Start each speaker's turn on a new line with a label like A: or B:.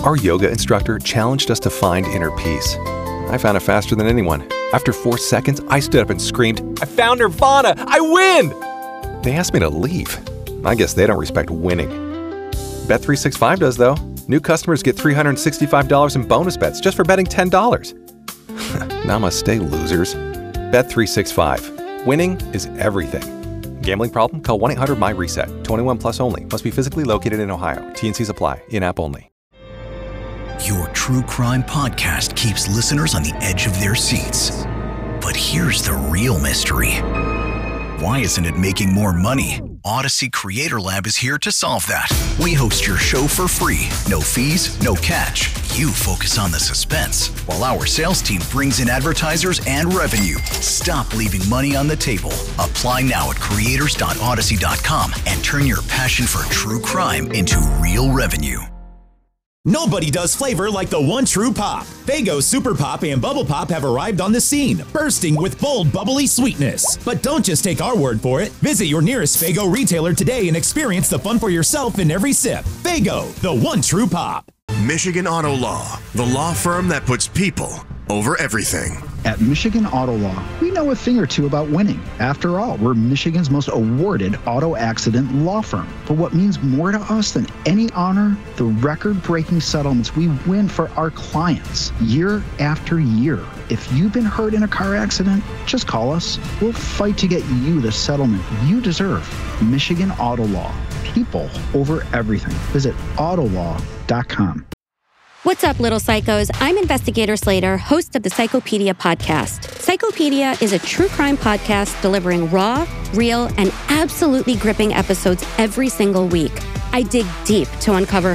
A: Our yoga instructor challenged us to find inner peace. I found it faster than anyone. After 4 seconds, I stood up and screamed, "I found Nirvana! I win!" They asked me to leave. I guess they don't respect winning. Bet365 does, though. New customers get $365 in bonus bets just for betting $10. Namaste, losers. Bet365. Winning is everything. Gambling problem? Call 1-800-MY-RESET. 21 plus only. Must be physically located in Ohio. T&Cs apply. In-app only.
B: Your true crime podcast keeps listeners on the edge of their seats. But here's the real mystery. Why isn't it making more money? Odyssey Creator Lab is here to solve that. We host your show for free. No fees, no catch. You focus on the suspense, while our sales team brings in advertisers and revenue. Stop leaving money on the table. Apply now at creators.odyssey.com and turn your passion for true crime into real revenue.
C: Nobody does flavor like the one true pop. Faygo Super Pop and Bubble Pop have arrived on the scene, bursting with bold, bubbly sweetness. But don't just take our word for it. Visit your nearest Faygo retailer today and experience the fun for yourself in every sip. Faygo, the one true pop.
D: Michigan Auto Law, the law firm that puts people over everything.
E: At Michigan Auto Law, we know a thing or two about winning. After all, we're Michigan's most awarded auto accident law firm. But what means more to us than any honor? The record-breaking settlements we win for our clients year after year. If you've been hurt in a car accident, just call us. We'll fight to get you the settlement you deserve. Michigan Auto Law. People over everything. Visit autolaw.com.
F: What's up, little psychos? I'm Investigator Slater, host of the Psychopedia podcast. Psychopedia is a true crime podcast delivering raw, real, and absolutely gripping episodes every single week. I dig deep to uncover